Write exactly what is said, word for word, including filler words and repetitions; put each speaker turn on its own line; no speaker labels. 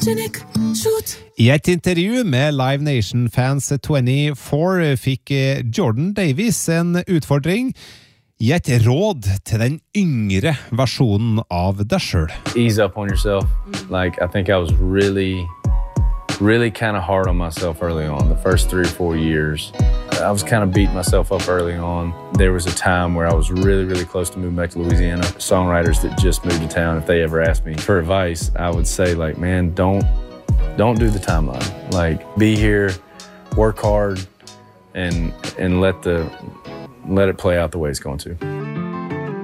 I et intervju med Live Nation Fans tjuefire fikk Jordan Davis en utfordring. Gi et råd til den yngre versjonen av deg selv.
Ease up on yourself. Like, I think I was really, really kind of hard on myself early on. The first three or four years, I was kind of beating myself up early on. There was a time where I was really, really close to moving back to Louisiana. Songwriters that just moved to town, if they ever asked me for advice, I would say, like, man, don't, don't do the timeline. Like, be here, work hard, and and let the let it play out the way it's going to.